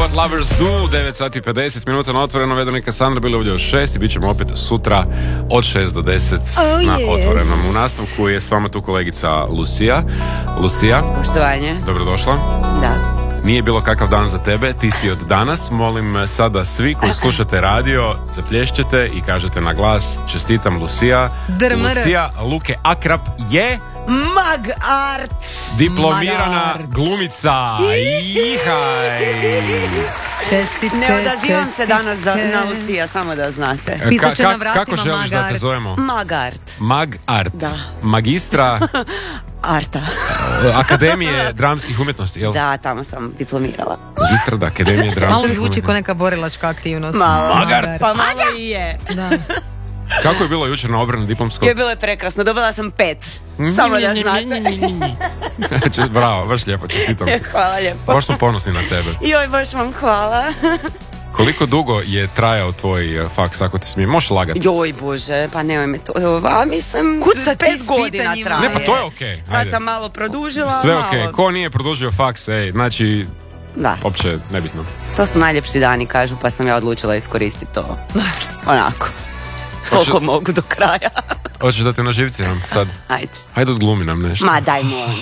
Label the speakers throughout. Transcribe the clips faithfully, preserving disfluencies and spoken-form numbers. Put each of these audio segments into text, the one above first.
Speaker 1: What Lovers Do, devet sati i pedeset minuta na Otvorenom. Vedana i Kasandra bili ovdje od šest i bit ćemo opet sutra od šest do deset
Speaker 2: oh,
Speaker 1: na
Speaker 2: yes.
Speaker 1: Otvorenom. U nastavku je s vama tu kolegica Lucija. Lucija,
Speaker 2: poštovanje.
Speaker 1: Dobrodošla.
Speaker 2: Da.
Speaker 1: Nije bilo kakav dan za tebe, ti si od danas. Molim sada svi koji slušate radio, zaplješćete i kažete na glas: čestitam Lucija.
Speaker 2: Drmr.
Speaker 1: Lucija Luke Akrap je
Speaker 2: Mag art.
Speaker 1: diplomirana
Speaker 2: Mag art.
Speaker 1: glumica. Ihaj.
Speaker 2: Čestitke,
Speaker 3: Ne odazivam se danas za,
Speaker 2: čestitke.
Speaker 3: na Lucija, samo da znate.
Speaker 2: Pisat će
Speaker 1: Ka-
Speaker 2: na vratima
Speaker 1: kako želiš
Speaker 2: Mag
Speaker 1: da te
Speaker 2: art.
Speaker 1: zovemo?
Speaker 3: Mag art.
Speaker 1: Mag art.
Speaker 3: Da.
Speaker 1: Magistra
Speaker 3: Arta.
Speaker 1: Akademije dramskih umjetnosti, jel?
Speaker 3: Da, tamo sam diplomirala.
Speaker 1: Magistra da Akademije dramskih
Speaker 2: Malo
Speaker 1: umjetnosti.
Speaker 2: zvuči kao neka borilačka aktivnost.
Speaker 3: Malo.
Speaker 2: Mag art.
Speaker 3: Pa malo i je.
Speaker 2: Da.
Speaker 1: Kako je bilo jučer na obranu diplomskog?
Speaker 3: Je bilo je prekrasno, dobila sam pet. Samo da znate.
Speaker 1: Bravo, baš lijepo, čestitam.
Speaker 3: Hvala lijepo.
Speaker 1: Baš smo ponosni na tebe.
Speaker 3: Joj, baš vam hvala.
Speaker 1: Koliko dugo je trajao tvoj uh, faks, ako ti smijem? Možeš lagati?
Speaker 3: Joj, Bože, pa nemoj me to. A mislim,
Speaker 2: Kud sad ti
Speaker 3: pet
Speaker 2: s
Speaker 3: godina
Speaker 2: pitanjima?
Speaker 3: traje.
Speaker 1: Ne, pa to je okej.
Speaker 3: Sad
Speaker 1: Ajde.
Speaker 3: sam malo produžila,
Speaker 1: Sve
Speaker 3: malo.
Speaker 1: okej. Ko nije produžio faks, ej, znači,
Speaker 3: Da,
Speaker 1: opće nebitno.
Speaker 3: to su najljepši dani, kažu, pa sam ja odlučila iskoristiti to. Onako. Koliko mogu do kraja.
Speaker 1: Hoćeš da te naživciram sad?
Speaker 3: Ajde.
Speaker 1: Ajde odglumi nam nešto.
Speaker 3: Ma daj molim.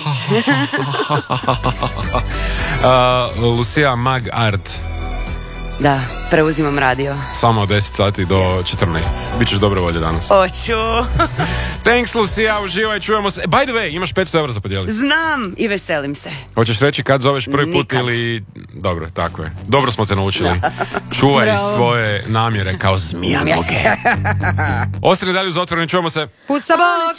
Speaker 1: uh, Lucija Mag Art.
Speaker 3: Da, preuzimam radio.
Speaker 1: Samo od deset sati do četrnaest. Bićeš dobre volje danas.
Speaker 3: Hoću.
Speaker 1: Thanks Lucija, uživaj, čujemo se. By the way, imaš petsto eura za podijeliti.
Speaker 3: Znam i veselim se.
Speaker 1: Hoćeš reći kad zoveš prvi put
Speaker 3: Nikad.
Speaker 1: ili... Dobro, tako je. Dobro smo te naučili. Čuvaj
Speaker 2: Bravo.
Speaker 1: svoje namjere kao zmija noge. Ostali dalje uz Otvoreni, čujemo se.
Speaker 2: Pusa bok!